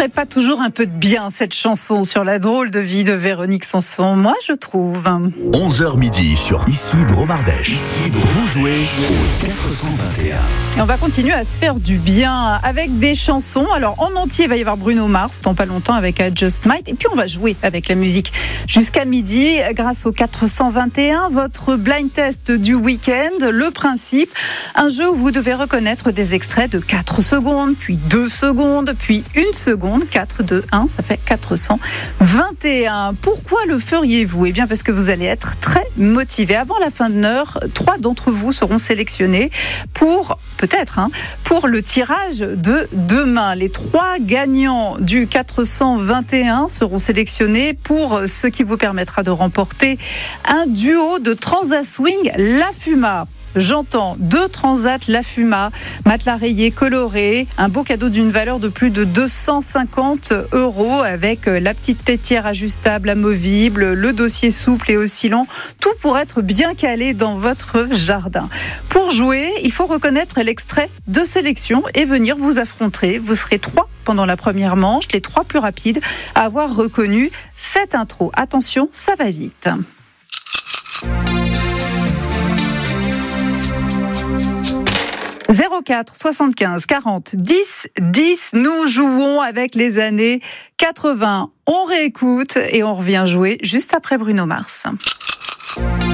ferait pas toujours un peu de bien cette chanson sur la drôle de vie de Véronique Sanson? Moi, je trouve. 11h midi sur Ici Bromardèche. Vous jouez au 421. Et on va continuer à se faire du bien avec des chansons. Alors, en entier, il va y avoir Bruno Mars dans pas longtemps avec I Just Might. Et puis, on va jouer avec la musique jusqu'à midi grâce au 421, votre blind test du week-end. Le principe, un jeu où vous devez reconnaître des extraits de 4 secondes, puis 2 secondes, puis 1 seconde. 4, 2, 1, ça fait 421. Pourquoi le feriez-vous ? Eh bien, parce que vous allez être très motivé. Avant la fin de l'heure, 3 d'entre vous seront sélectionnés pour le tirage de demain. Les 3 gagnants du 421 seront sélectionnés pour ce qui vous permettra de remporter un duo de Transat Swing La Fuma. J'entends 2 Transat La Fuma, matelas rayé coloré, un beau cadeau d'une valeur de plus de 250 € avec la petite tétière ajustable amovible, le dossier souple et oscillant, tout pour être bien calé dans votre jardin. Pour jouer, il faut reconnaître l'extrait de sélection et venir vous affronter. Vous serez 3 pendant la première manche, les 3 plus rapides à avoir reconnu cette intro. Attention, ça va vite. 04 75 40 10 10. Nous jouons avec les années 80. On réécoute et on revient jouer juste après Bruno Mars.